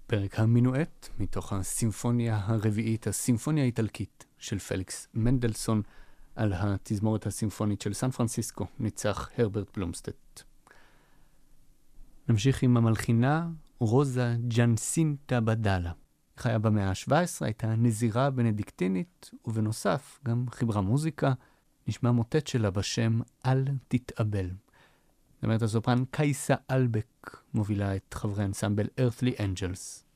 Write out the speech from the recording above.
פרק המינואט מתוך הסימפוניה הרביעית, הסימפוניה האיטלקית של פליקס מנדלסון, על התזמורת הסימפונית של סן פרנסיסקו, ניצח הרברט בלומסטט. נמשיך עם המלחינה רוזה ג'נסינטה בדאלה. חיה במאה ה-17, הייתה נזירה בנדיקטינית, ובנוסף גם חיברה מוזיקה. נשמע מוטט שלה בשם אל תתאבל. זאת אומרת, הסופרן קייסה אלבק מובילה את חברי אנסמבל Earthly Angels.